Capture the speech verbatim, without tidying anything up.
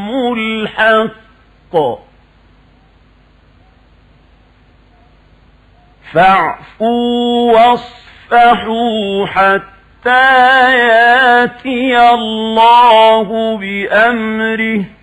جاءهم الحق فاعفوا واصفحوا حتى ياتي الله بأمره